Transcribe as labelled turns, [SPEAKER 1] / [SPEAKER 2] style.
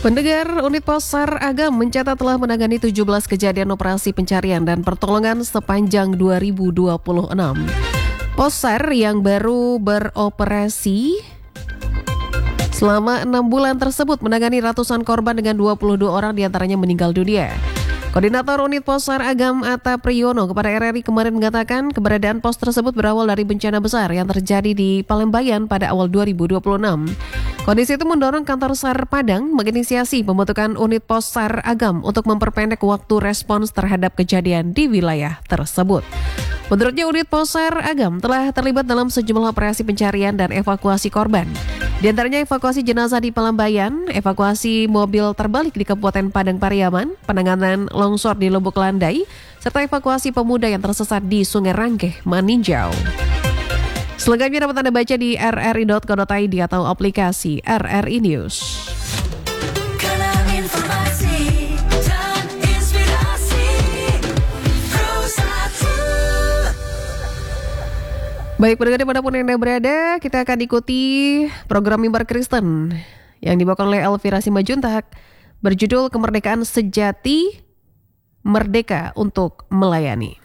[SPEAKER 1] Pendengar, unit Posar Agam mencatat telah menangani 17 kejadian operasi pencarian dan pertolongan sepanjang 2026. Posar yang baru beroperasi selama 6 bulan tersebut menangani ratusan korban dengan 22 orang diantaranya meninggal dunia. Koordinator unit Posar Agam Atta Priyono kepada RRI kemarin mengatakan keberadaan pos tersebut berawal dari bencana besar yang terjadi di Palembayan pada awal 2026. Kondisi itu mendorong kantor SAR Padang menginisiasi pembentukan unit Posar Agam untuk memperpendek waktu respons terhadap kejadian di wilayah tersebut. Menurutnya unit Posar Agam telah terlibat dalam sejumlah operasi pencarian dan evakuasi korban. Di antaranya evakuasi jenazah di Palembayan, evakuasi mobil terbalik di Kabupaten Padang Pariaman, penanganan longsor di Lubuk Landai, serta evakuasi pemuda yang tersesat di Sungai Rangkeh, Maninjau. Selengkapnya dapat Anda baca di rri.co.id atau aplikasi RRI News. Baik, pendengar dimanapun Anda berada, kita akan ikuti program Mimbar Kristen yang dibawakan oleh Elvira Simajuntak berjudul Kemerdekaan Sejati, Merdeka untuk Melayani.